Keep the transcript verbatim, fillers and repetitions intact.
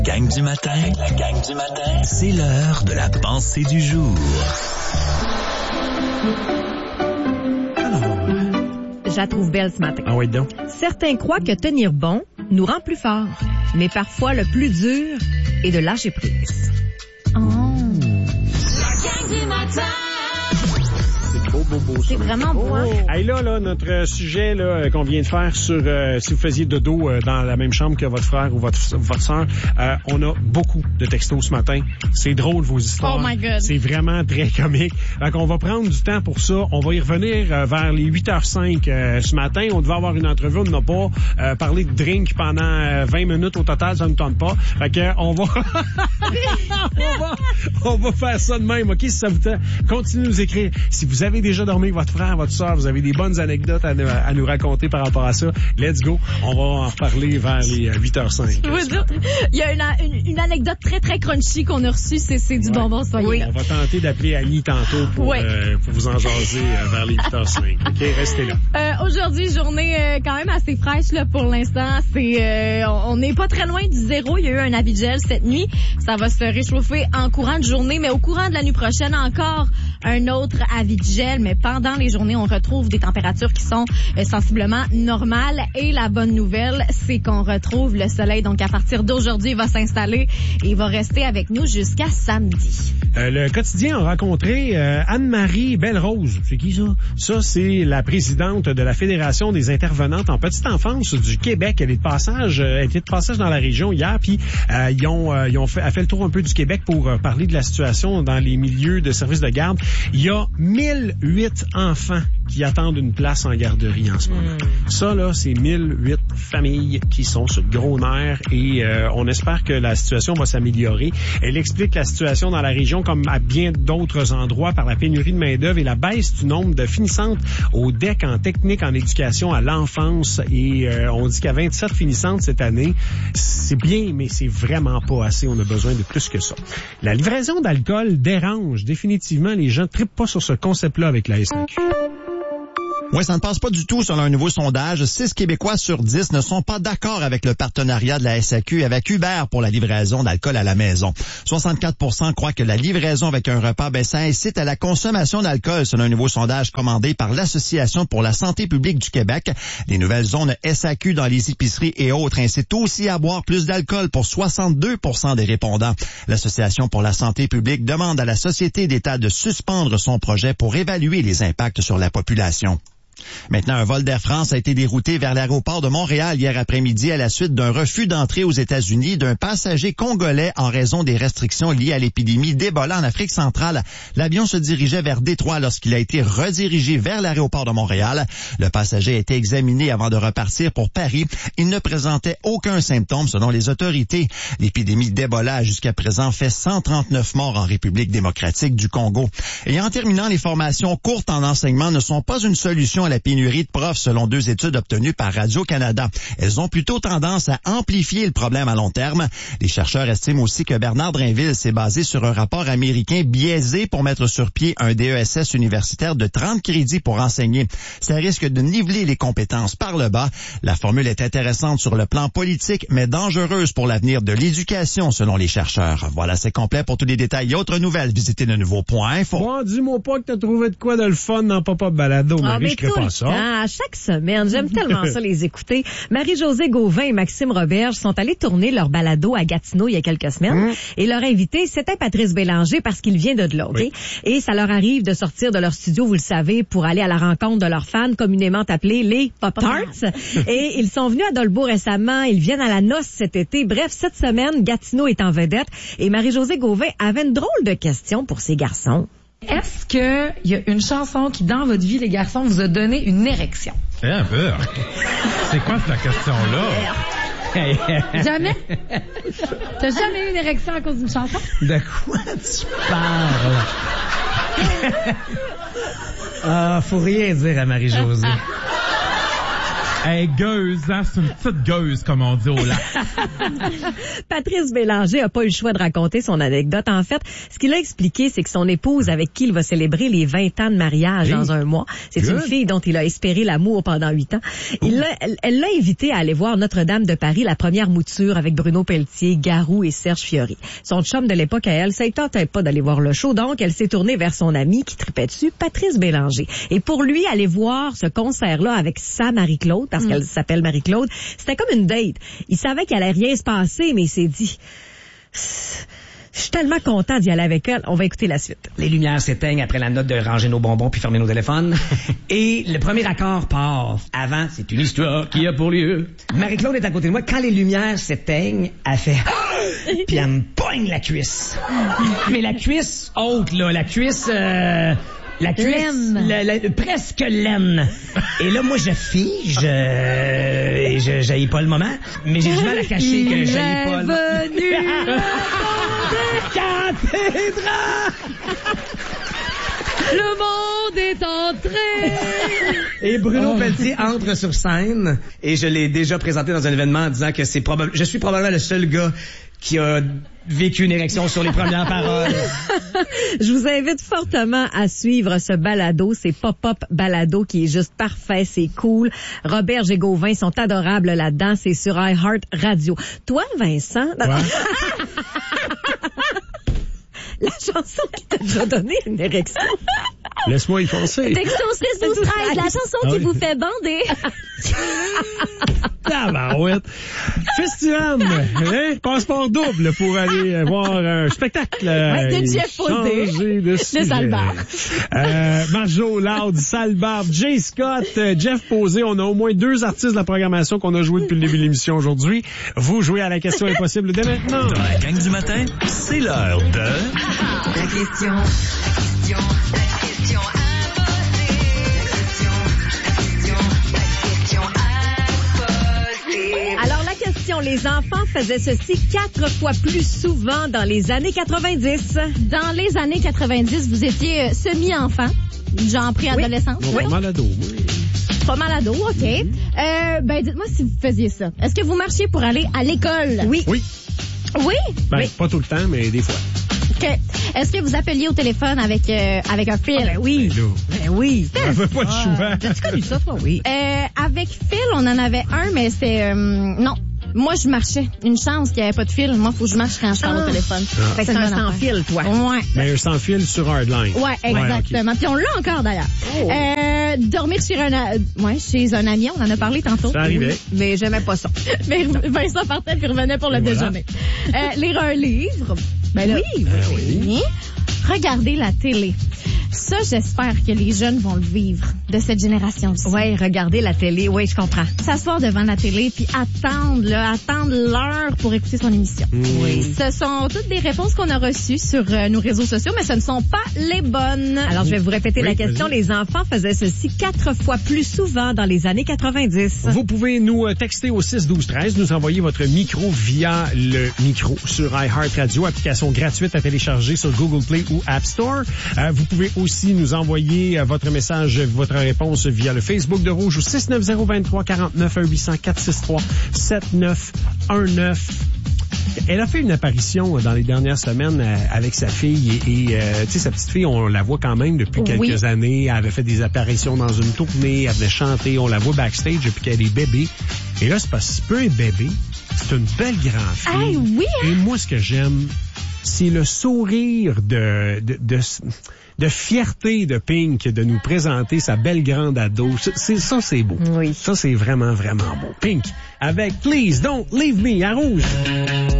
Gang du matin, la gang du matin, c'est l'heure de la pensée du jour. Je la trouve belle ce matin. Ah oui, donc. Certains croient que tenir bon nous rend plus forts, mais parfois le plus dur est de lâcher prise. Oh. La gang du matin. Beau, beau, beau, c'est vraiment beau. Hein? Hey, là, là, notre sujet là, qu'on vient de faire sur euh, si vous faisiez dodo euh, dans la même chambre que votre frère ou votre, votre soeur, euh, on a beaucoup de textos ce matin. C'est drôle, vos histoires. Oh my God. C'est vraiment très comique. Donc, on va prendre du temps pour ça. On va y revenir euh, vers les huit heures cinq euh, ce matin. On devait avoir une entrevue. On n'a pas euh, parlé de drink pendant euh, vingt minutes au total. Ça ne tente pas. Fait que, on va... on va... on va faire ça de même. OK, si ça vous tente, continuez de nous écrire. Si vous avez déjà dormi avec votre frère, votre soeur, vous avez des bonnes anecdotes à nous, à nous raconter par rapport à ça, let's go. On va en reparler vers les huit heures cinq. Je veux dire, il y a une, une, une anecdote très, très crunchy qu'on a reçue. C'est, c'est du ouais. bonbon soyeux. Oui. On va tenter d'appeler Annie tantôt pour, ouais. euh, pour vous en jaser euh, vers les huit heures cinq. OK, restez là. Euh, aujourd'hui, journée euh, quand même assez fraîche là pour l'instant. C'est, euh, on n'est pas très loin du zéro. Il y a eu un avis de gel cette nuit. Ça va se réchauffer en courant de journée, mais au courant de la nuit prochaine, encore un autre avis de gel. Mais pendant les journées, on retrouve des températures qui sont euh, sensiblement normales. Et la bonne nouvelle, c'est qu'on retrouve le soleil. Donc, à partir d'aujourd'hui, il va s'installer et il va rester avec nous jusqu'à samedi. Euh, le quotidien a rencontré euh, Anne-Marie Belle-Rose. C'est qui ça? Ça, c'est la présidente de la Fédération des intervenantes en petite enfance du Québec. Elle est de passage, euh, elle était de passage dans la région hier, puis euh, ils ont, euh, ils ont fait, a fait le tour un peu du Québec pour euh, parler de la situation dans les milieux de services de garde. Il y a mille huit enfants qui attendent une place en garderie en ce moment. Mm. Ça, là, c'est mille huit familles qui sont sur le gros nerf et euh, on espère que la situation va s'améliorer. Elle explique la situation dans la région comme à bien d'autres endroits par la pénurie de main-d'œuvre et la baisse du nombre de finissantes au D E C en technique en éducation à l'enfance. Et euh, on dit qu'il y a vingt-sept finissantes cette année. C'est bien, mais c'est vraiment pas assez. On a besoin de plus que ça. La livraison d'alcool dérange définitivement. Les gens ne trippent pas sur ce concept-là avec la S A Q. Oui, ça ne passe pas du tout selon un nouveau sondage. Six Québécois sur dix ne sont pas d'accord avec le partenariat de la S A Q et avec Uber pour la livraison d'alcool à la maison. soixante-quatre pour cent croient que la livraison avec un repas, ben, ça incite à la consommation d'alcool selon un nouveau sondage commandé par l'Association pour la santé publique du Québec. Les nouvelles zones S A Q dans les épiceries et autres incitent aussi à boire plus d'alcool pour soixante-deux pour cent des répondants. L'Association pour la santé publique demande à la Société d'État de suspendre son projet pour évaluer les impacts sur la population. Maintenant, un vol d'Air France a été dérouté vers l'aéroport de Montréal hier après-midi à la suite d'un refus d'entrée aux États-Unis d'un passager congolais en raison des restrictions liées à l'épidémie d'Ebola en Afrique centrale. L'avion se dirigeait vers Détroit lorsqu'il a été redirigé vers l'aéroport de Montréal. Le passager a été examiné avant de repartir pour Paris. Il ne présentait aucun symptôme selon les autorités. L'épidémie d'Ebola a jusqu'à présent fait cent trente-neuf morts en République démocratique du Congo. Et en terminant, les formations courtes en enseignement ne sont pas une solution à la pénurie de profs selon deux études obtenues par Radio-Canada. Elles ont plutôt tendance à amplifier le problème à long terme. Les chercheurs estiment aussi que Bernard Drinville s'est basé sur un rapport américain biaisé pour mettre sur pied un D E S S universitaire de trente crédits pour enseigner. Ça risque de niveler les compétences par le bas. La formule est intéressante sur le plan politique, mais dangereuse pour l'avenir de l'éducation selon les chercheurs. Voilà, c'est complet. Pour tous les détails et autres nouvelles, visitez le nouveau point info. Bon, dis-moi pas que t'as trouvé de quoi de le fun dans Pop-Up Balado, ah, Marie, je crée pas ça. À chaque semaine, j'aime tellement ça les écouter. Marie-Josée Gauvin et Maxime Roberge sont allés tourner leur balado à Gatineau il y a quelques semaines. Mmh. Et leur invité, c'était Patrice Bélanger parce qu'il vient de là, OK? Oui. Et ça leur arrive de sortir de leur studio, vous le savez, pour aller à la rencontre de leurs fans communément appelés les Pop-Tarts. Et ils sont venus à Dolbeau récemment, ils viennent à la noce cet été. Bref, cette semaine, Gatineau est en vedette et Marie-Josée Gauvin avait une drôle de question pour ces garçons. Est-ce que il y a une chanson qui, dans votre vie, les garçons, vous a donné une érection? Eh, un peu. C'est quoi cette question-là? Jamais? T'as jamais eu une érection à cause d'une chanson? De quoi tu parles? Ah, faut rien dire à Marie-Josée. Hey, gueuse, hein? C'est une petite gueuse, comme on dit au lac. Patrice Bélanger a pas eu le choix de raconter son anecdote. En fait, ce qu'il a expliqué, c'est que son épouse avec qui il va célébrer les vingt ans de mariage oui. dans un mois, c'est Good. une fille dont il a espéré l'amour pendant huit ans. Il l'a, elle, elle l'a invité à aller voir Notre-Dame de Paris, la première mouture avec Bruno Pelletier, Garou et Serge Fiori. Son chum de l'époque à elle, ça ne tentait pas d'aller voir le show, donc elle s'est tournée vers son ami qui tripait dessus, Patrice Bélanger. Et pour lui, aller voir ce concert-là avec sa Marie-Claude, parce mm. qu'elle s'appelle Marie-Claude, c'était comme une date. Il savait qu'il allait rien se passer, mais il s'est dit... Je suis tellement content d'y aller avec elle. On va écouter la suite. Les lumières s'éteignent après la note de ranger nos bonbons puis fermer nos téléphones. Et le premier accord part. Avant, c'est une histoire qui a pour lieu. Marie-Claude est à côté de moi. Quand les lumières s'éteignent, elle fait... puis elle me poigne la cuisse. Mais la cuisse haute, là. La cuisse... Euh... La cuisse, la, la, presque laine. Et là, moi, je fige, euh, et je j'haïs pas le moment, mais j'ai du mal à cacher que j'haïs pas le moment. Cathédrale! Le monde est entré! Et Bruno oh. Pelletier entre sur scène, et je l'ai déjà présenté dans un événement en disant que c'est probable, je suis probablement le seul gars qui a vécu une érection sur les premières paroles. Je vous invite fortement à suivre ce balado. C'est Pop-Up Balado qui est juste parfait, c'est cool. Robert et Gauvin sont adorables là-dedans. C'est sur iHeart Radio. Toi, Vincent... Ouais. La chanson qui t'a déjà donné une érection. Laisse-moi y penser. Texto six douze treize, la chanson ah oui. qui vous fait bander. Tabarouette. Festival, hein? Passeport double pour aller voir un spectacle. Ouais, de Jeff Posé. De Salbarbe. Euh, Marjo Loud, Salbarbe, Jay Scott, Jeff Posé. On a au moins deux artistes de la programmation qu'on a joué depuis le début de l'émission aujourd'hui. Vous jouez à la question impossible dès maintenant. Dans la gang du matin, c'est l'heure de... La question, la question, la question imposée. La question, la question, la question imposée. Alors, la question, les enfants faisaient ceci quatre fois plus souvent dans les années quatre-vingt-dix. Dans les années quatre-vingt-dix, vous étiez euh, semi-enfant, genre préadolescence. Oui, oui. Malado, oui. Pas malado, OK. Mm-hmm. Euh, ben, dites-moi si vous faisiez ça. Est-ce que vous marchiez pour aller à l'école? Oui. Oui. Oui? Ben, oui. Pas tout le temps, mais des fois. OK. Est-ce que vous appeliez au téléphone avec euh, avec un fil? Ah ben oui. Ben, ben oui. On n'avait pas de choix. T'as-tu connu ça, toi? Oui. Euh, avec fil, on en avait un, mais c'est... Euh, non. Moi, je marchais. Une chance qu'il n'y avait pas de fil. Moi, il faut que je marche quand je parle ah. au téléphone. Ah. Fait que c'est un sans fil, toi. Ouais. Mais un sans fil sur Hardline. Ouais, exactement. Ouais, okay. Puis on l'a encore, d'ailleurs. Oh. Euh, dormir chez un, a... ouais, chez un ami, on en a parlé tantôt. Ça arrivait. Mais j'aimais pas ça. Mais Vincent partait puis revenait pour le Et déjeuner. Voilà. Euh, lire un livre. Ben là, oui. Ben oui. Regarder la télé. Ça, j'espère que les jeunes vont le vivre de cette génération-ci. Oui, regarder la télé, oui, je comprends. S'asseoir devant la télé puis attendre, là, attendre l'heure pour écouter son émission. Oui. Ce sont toutes des réponses qu'on a reçues sur euh, nos réseaux sociaux, mais ce ne sont pas les bonnes. Alors, je vais vous répéter oui, la question. Vas-y. Les enfants faisaient ceci quatre fois plus souvent dans les années quatre-vingt-dix. Vous pouvez nous texter au six douze treize, nous envoyer votre micro via le micro sur iHeart Radio, application gratuite à télécharger sur Google Play ou App Store. Euh, vous pouvez aussi nous envoyer euh, votre message, votre réponse via le Facebook de Rouge au six neuf zéro deux trois quatre neuf un huit zéro quatre six trois sept neuf un neuf. Elle a fait une apparition dans les dernières semaines euh, avec sa fille et, et euh, tu sais, sa petite fille, on la voit quand même depuis quelques oui. années. Elle avait fait des apparitions dans une tournée, elle venait chanter, on la voit backstage depuis qu'elle est bébé. Et là, c'est parce que c'est pas un bébé, c'est une belle grande fille. Hey, oui, hein? Et moi, ce que j'aime, c'est le sourire de, de, de, de fierté de Pink de nous présenter sa belle grande ado. C'est, ça, c'est beau. Oui. Ça, c'est vraiment, vraiment beau. Pink, avec Please Don't Leave Me à Rouge.